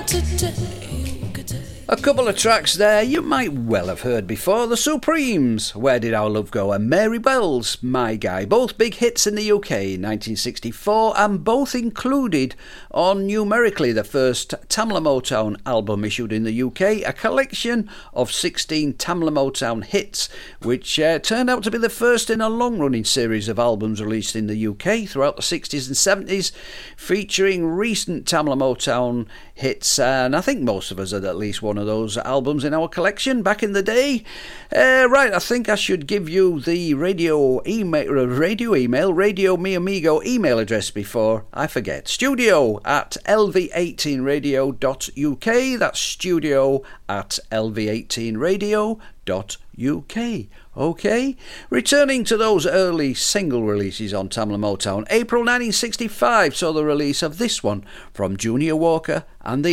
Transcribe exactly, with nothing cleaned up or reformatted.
A couple of tracks there you might well have heard before. The Supremes, Where Did Our Love Go? And Mary Wells, My Guy. Both big hits in the U K in nineteen sixty-four and both included on Numerically, the first Tamla Motown album issued in the U K, a collection of sixteen Tamla Motown hits, which uh, turned out to be the first in a long-running series of albums released in the U K throughout the sixties and seventies, featuring recent Tamla Motown hits, and I think most of us had at least one of those albums in our collection back in the day. Uh, right, I think I should give you the radio email, radio email, Radio Mi Amigo email address before I forget. Studio at L V eighteen radio dot U K. That's studio at L V eighteen radio dot U K. Okay, returning to those early single releases on Tamla Motown, April nineteen sixty-five saw the release of this one from Junior Walker and the